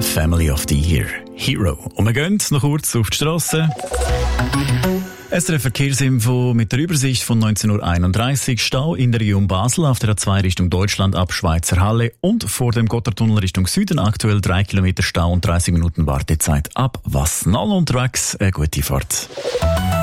Family of the Year, Hero. Und wir gehen noch kurz auf die Strasse. SRF Verkehrsinfo mit der Übersicht von 19.31 Uhr. Stau in der Region Basel auf der A2 Richtung Deutschland ab Schweizer Halle und vor dem Gotthardtunnel Richtung Süden aktuell 3 Kilometer Stau und 30 Minuten Wartezeit ab Wassnal. Unterwegs eine gute Fahrt.